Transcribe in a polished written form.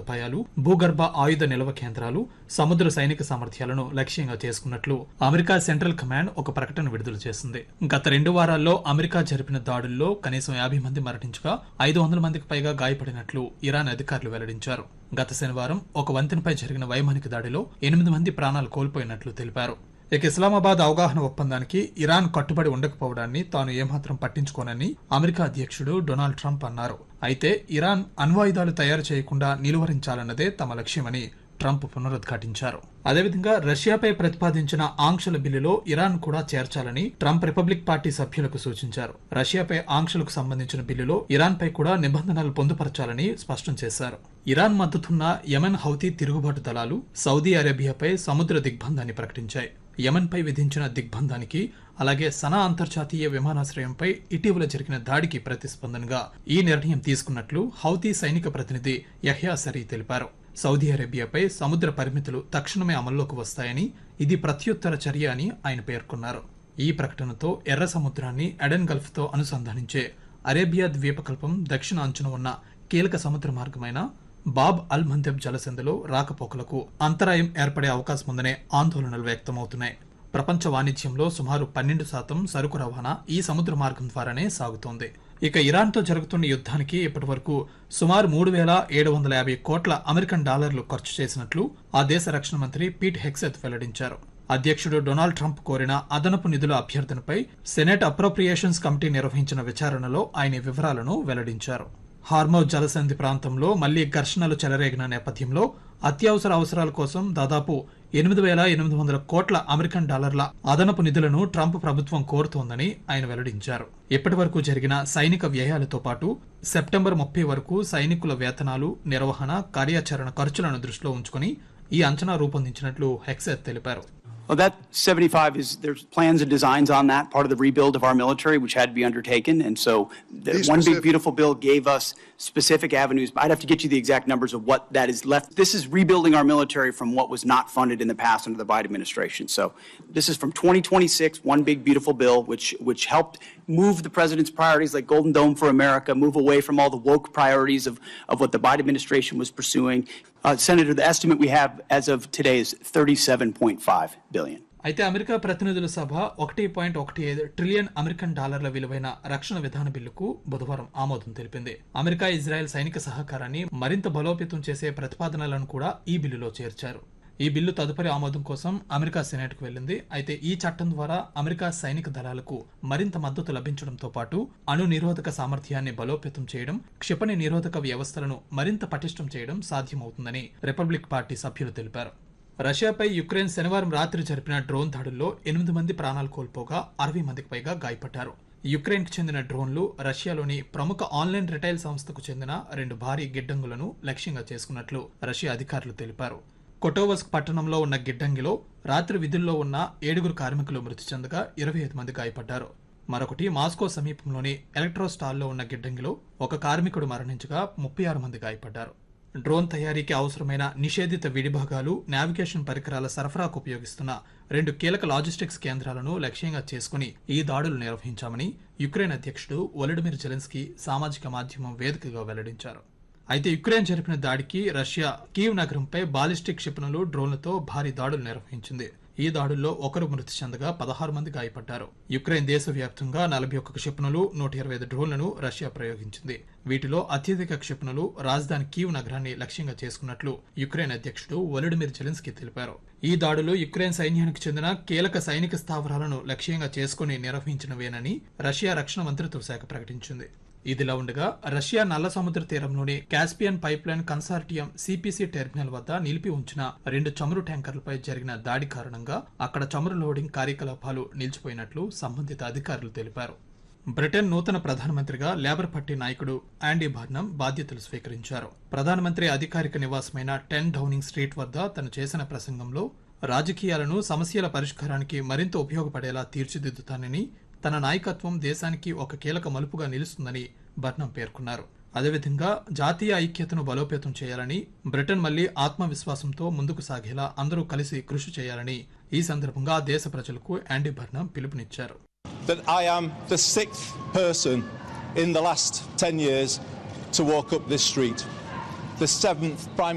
సదుపాయాలు, భూగర్భ ఆయుధ నిల్వ కేంద్రాలు, సముద్ర సైనిక సామర్థ్యాలను లక్ష్యంగా చేసుకున్నట్లు అమెరికా సెంట్రల్ కమాండ్ ఒక ప్రకటన విడుదల చేసింది. గత 2 వారాల్లో అమెరికా జరిపిన దాడుల్లో కనీసం 50 మంది మరణించగా 500 మందికి పైగా గాయపడినట్లు ఇరాన్ అధికారులు వెల్లడించారు. గత శనివారం ఒక వంతెనపై జరిగిన వైమానిక దాడిలో 8 మంది ప్రాణాలు కోల్పోయినట్లు తెలిపారు. ఇక ఇస్లామాబాద్ అవగాహన ఒప్పందానికి ఇరాన్ కట్టుబడి ఉండకపోవడాన్ని తాను ఏమాత్రం పట్టించుకోనని అమెరికా అధ్యక్షుడు డొనాల్డ్ ట్రంప్ అన్నారు. అయితే ఇరాన్ అణ్వాయుధాలు తయారు చేయకుండా నిలువరించాలన్నదే తమ లక్ష్యమని ట్రంప్ పునరుద్ఘాటించారు. అదేవిధంగా రష్యాపై ప్రతిపాదించిన ఆంక్షల బిల్లులో ఇరాన్ కూడా చేర్చాలని ట్రంప్ రిపబ్లిక్ పార్టీ సభ్యులకు సూచించారు. రష్యాపై ఆంక్షలకు సంబంధించిన బిల్లులో ఇరాన్ పై కూడా నిబంధనలు పొందుపరచాలని స్పష్టం చేశారు. ఇరాన్ మద్దతున్న యెమెన్ హౌతీ తిరుగుబాటు దళాలు సౌదీ అరేబియాపై సముద్ర దిగ్బంధాన్ని ప్రకటించాయి. యెమెన్ పై విధించిన దిగ్బంధానికి, అలాగే సనా అంతర్జాతీయ విమానాశ్రయంపై ఇటీవల జరిగిన దాడికి ప్రతిస్పందనగా ఈ నిర్ణయం తీసుకున్నట్లు హౌతీ సైనిక ప్రతినిధి యహ్యా సరీ తెలిపారు. సౌదీ అరేబియాపై సముద్ర పరిమితులు తక్షణమే అమల్లోకి వస్తాయని, ఇది ప్రత్యుత్తర చర్య అని ఆయన పేర్కొన్నారు. ఈ ప్రకటనతో ఎర్ర సముద్రాన్ని ఎడెన్ గల్ఫ్ తో అనుసంధానించే అరేబియా ద్వీపకల్పం దక్షిణ అంచున ఉన్న కీలక సముద్ర మార్గమైన బాబ్ అల్ మందెబ్ జలసంధిలో రాకపోకలకు అంతరాయం ఏర్పడే అవకాశం ఉందనే ఆందోళనలు వ్యక్తమవుతున్నాయి. ప్రపంచ వాణిజ్యంలో సుమారు 12% సరుకు రవాణా ఈ సముద్ర మార్గం ద్వారానే సాగుతోంది. ఇక ఇరాన్తో జరుగుతున్న యుద్ధానికి ఇప్పటివరకు సుమారు 3,750 కోట్ల అమెరికన్ డాలర్లు ఖర్చు చేసినట్లు ఆ దేశ రక్షణ మంత్రి పీట్ హెగ్సెత్ వెల్లడించారు. అధ్యక్షుడు డొనాల్డ్ ట్రంప్ కోరిన అదనపు నిధుల అభ్యర్థనపై సెనెట్ అప్రోప్రియేషన్స్ కమిటీ నిర్వహించిన విచారణలో ఆయన వివరాలను వెల్లడించారు. హార్మౌజ్ జలసంధి ప్రాంతంలో మళ్లీ ఘర్షణలు చెలరేగిన నేపథ్యంలో అత్యవసర అవసరాల కోసం దాదాపు 8,800 కోట్ల అమెరికన్ డాలర్ల అదనపు నిధులను ట్రంప్ ప్రభుత్వం కోరుతోందని ఆయన వెల్లడించారు. ఇప్పటి వరకు జరిగిన సైనిక వ్యయాలతో పాటు సెప్టెంబర్ 30 వరకు సైనికుల వేతనాలు, నిర్వహణ, కార్యాచరణ ఖర్చులను దృష్టిలో ఉంచుకుని ఈ అంచనా రూపొందించినట్లు హెగ్సెత్ తెలిపారు. Well, that 75 there's plans and designs on that, part of the rebuild of our military, which had to be undertaken. And so one big beautiful bill gave us specific avenues. I'd have to get you the exact numbers of what that is left. This is rebuilding our military from what was not funded in the past under the Biden administration. So this is from 2026, one big beautiful bill, which helped move the president's priorities like Golden Dome for America, move away from all the woke priorities of what the Biden administration was pursuing. Senator, the estimate we have as of today is $37.5 billion. అయితే America ప్రతినిధుల సభ 1.15 trillion American డాలర్ల విలువైన రక్షణ విధాన బిల్లుకు బుధవారం ఆమోదం తెలిపింది. అమెరికా ఇజ్రాయెల్ సైనిక సహకారాన్ని మరింత బలోపేతం చేసే ప్రతిపాదనలను కూడా ఈ బిల్లులో చేర్చారు. ఈ బిల్లు తదుపరి ఆమోదం కోసం అమెరికా సెనెట్ కు వెళ్లింది. అయితే ఈ చట్టం ద్వారా అమెరికా సైనిక దళాలకు మరింత మద్దతు లభించడంతో పాటు అణు నిరోధక సామర్థ్యాన్ని బలోపేతం చేయడం, క్షిపణి నిరోధక వ్యవస్థలను మరింత పటిష్టం చేయడం సాధ్యమవుతుందని రిపబ్లిక్ పార్టీ సభ్యులు తెలిపారు. రష్యాపై యుక్రెయిన్ శనివారం రాత్రి జరిపిన డ్రోన్ దాడుల్లో 8 మంది ప్రాణాలు కోల్పోగా 60 మందికి పైగా గాయపడ్డారు. యుక్రెయిన్ కు చెందిన డ్రోన్లు రష్యాలోని ప్రముఖ ఆన్లైన్ రిటైల్ సంస్థకు చెందిన 2 భారీ గిడ్డంగులను లక్ష్యంగా చేసుకున్నట్లు రష్యా అధికారులు తెలిపారు. కొటోవస్క్ పట్టణంలో ఉన్న గిడ్డంగిలో రాత్రి విధుల్లో ఉన్న 7 కార్మికులు మృతి చెందగా 25 మంది గాయపడ్డారు. మరొకటి మాస్కో సమీపంలోని ఎలక్ట్రోస్టాల్లో ఉన్న గిడ్డంగిలో ఒక కార్మికుడు మరణించగా 36 మంది గాయపడ్డారు. డ్రోన్ తయారీకి అవసరమైన నిషేధిత విడిభాగాలు, నావిగేషన్ పరికరాల సరఫరాకు ఉపయోగిస్తున్న 2 కీలక లాజిస్టిక్స్ కేంద్రాలను లక్ష్యంగా చేసుకుని ఈ దాడులు నిర్వహించామని యుక్రెయిన్ అధ్యక్షుడు వొలోడిమిర్ జెలెన్స్కీ సామాజిక మాధ్యమం వేదికగా వెల్లడించారు. అయితే యుక్రెయిన్ జరిపిన దాడికి రష్యా కీవ్ నగరంపై బాలిస్టిక్ క్షిపణులు, డ్రోన్లతో భారీ దాడులు నిర్వహించింది. ఈ దాడుల్లో 1 మృతి చెందగా 16 మంది గాయపడ్డారు. యుక్రెయిన్ దేశవ్యాప్తంగా 41 క్షిపణులు, 125 డ్రోన్లను రష్యా ప్రయోగించింది. వీటిలో అత్యధిక క్షిపణులు రాజధాని కీవ్ నగరాన్ని లక్ష్యంగా చేసుకున్నట్లు యుక్రెయిన్ అధ్యక్షుడు వొలోడిమిర్ జెలెన్స్కీ తెలిపారు. ఈ దాడులు యుక్రెయిన్ సైన్యానికి చెందిన కీలక సైనిక స్థావరాలను లక్ష్యంగా చేసుకుని నిర్వహించినవేనని రష్యా రక్షణ మంత్రిత్వ శాఖ ప్రకటించింది. ఇదిలా ఉండగా రష్యా నల్ల సముద్ర తీరంలోని Caspian pipeline consortium CPC terminal వద్ద నిలిపి ఉంచిన 2 చమురు ట్యాంకర్లపై జరిగిన దాడి కారణంగా అక్కడ చమురు లోడింగ్ కార్యకలాపాలు నిలిచిపోయినట్లు సంబంధిత అధికారులు తెలిపారు. బ్రిటన్ నూతన ప్రధానమంత్రిగా లేబర్ పార్టీ నాయకుడు యాండీ బార్నమ్ బాధ్యతలు స్వీకరించారు. ప్రధానమంత్రి అధికారిక నివాసమైన 10 డౌనింగ్ స్ట్రీట్ వద్ద తను చేసిన ప్రసంగంలో రాజకీయాలను సమస్యల పరిష్కారానికి మరింత ఉపయోగపడేలా తీర్చిదిద్దుతానని, తన నాయకత్వం దేశానికి ఒక కీలక మలుపుగా నిలుస్తుందని బర్నమ్ పేర్కొన్నారు. అదేవిధంగా జాతీయ ఐక్యతను బలోపేతం చేయాలని, బ్రిటన్ మళ్లీ ఆత్మవిశ్వాసంతో ముందుకు సాగేలా అందరూ కలిసి కృషి చేయాలని ఈ సందర్భంగా దేశ ప్రజలకు యాండీ బర్నమ్ పిలుపునిచ్చారు. That I am the 6th person in the last 10 years to walk up this street, the 7th Prime